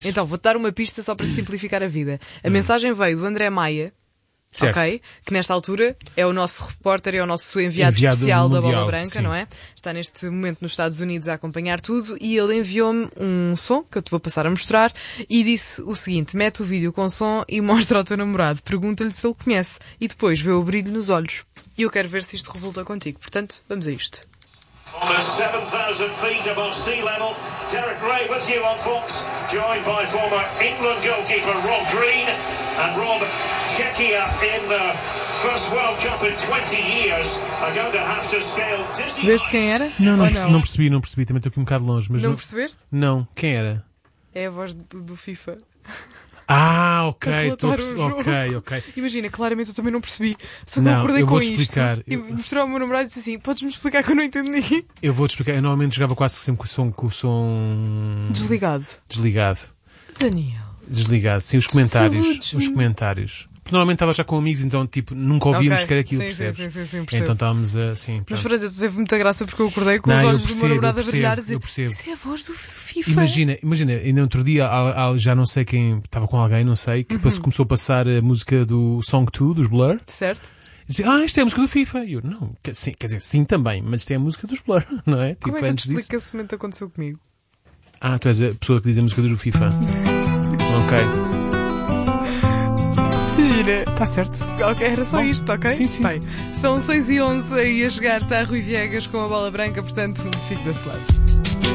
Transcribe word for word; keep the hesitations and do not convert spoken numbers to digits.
Então, vou-te dar uma pista só para te simplificar a vida. A mensagem veio do André Maia, Certo. ok? Que nesta altura é o nosso repórter, é o nosso enviado, Enviado especial da mundial, Bola Branca, sim. não é? Está neste momento nos Estados Unidos a acompanhar tudo e ele enviou-me um som que eu te vou passar a mostrar e disse o seguinte: mete o vídeo com som e mostra ao teu namorado, pergunta-lhe se ele conhece e depois vê o brilho nos olhos. E eu quero ver se isto resulta contigo. Portanto, vamos a isto. Almost seven thousand feet above sea level. Derek Ray with you on Fox, joined by former England goalkeeper Rob Green and Rob Czechia in the first World Cup in twenty years are going to have to scale dizzy Veste quem era? Não, não, Ou perce- não percebi, não percebi. Também estou aqui um bocado longe. Mas Não não, percebeste? não. Quem era? É a voz do, do FIFA. Ah, ok. A Estou a relatar o perceber. jogo. Ok, ok. Imagina, claramente eu também não percebi. Só que Não, eu acordei eu com vou-te isto explicar. e Eu- mostrou ao meu namorado e disse assim: podes-me explicar que eu não entendi. Eu vou-te explicar. Eu normalmente jogava quase sempre com o som, com o som Desligado. desligado. Daniel. Desligado. Sim, os comentários. Saúdes. Os comentários. Porque normalmente estava já com amigos, então tipo, nunca ouvíamos Ok. que era aquilo, Sim, sim, percebes? sim, sim, sim, percebo. Então estávamos assim. Mas pronto. pronto, teve muita graça porque eu acordei com Não, os eu olhos do percebo, meu namorado eu a brilhar e percebo, eu dizer: percebo. isso é a voz do, do FIFA. Imagina, imagina, ainda outro dia, há- há- já não sei quem, estava com alguém, não sei, que passou- começou a passar a música do Song dois, dos Blur. Certo? E dizia, ah, isto é a música do FIFA. E eu, não, quer, sim, quer dizer, sim também, mas isto é a música dos Blur, não é? Como tipo, é que eu te antes explico disso. que esse momento aconteceu comigo? Ah, tu és a pessoa que diz a música do FIFA. Ok. Gira. Está certo. Ok, era só Bom, isto, ok? sim, sim. Bem, são seis e onze aí a chegar, está a Rui Viegas com a Bola Branca, portanto, fique desse lado.